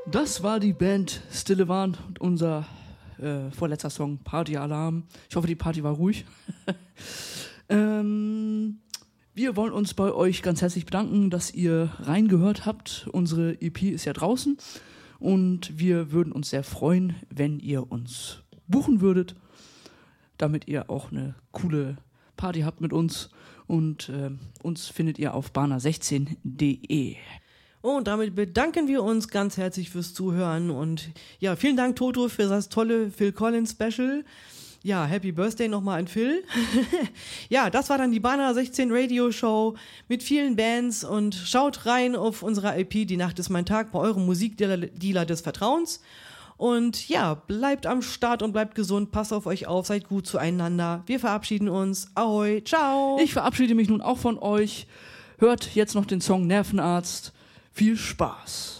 Das war die Band Stille Wahn und unser vorletzter Song Party Alarm. Ich hoffe, die Party war ruhig. Wir wollen uns bei euch ganz herzlich bedanken, dass ihr reingehört habt. Unsere EP ist ja draußen und wir würden uns sehr freuen, wenn ihr uns buchen würdet, damit ihr auch eine coole Party habt mit uns. Und uns findet ihr auf bana16.de. Und damit bedanken wir uns ganz herzlich fürs Zuhören und ja, vielen Dank Toto für das tolle Phil Collins Special. Ja, Happy Birthday nochmal an Phil. Ja, das war dann die Bana 16 Radio Show mit vielen Bands und schaut rein auf unserer IP Die Nacht ist mein Tag bei eurem Musikdealer des Vertrauens. Und ja, bleibt am Start und bleibt gesund, passt auf euch auf, seid gut zueinander. Wir verabschieden uns. Ahoi, ciao. Ich verabschiede mich nun auch von euch. Hört jetzt noch den Song Nervenarzt. Viel Spaß.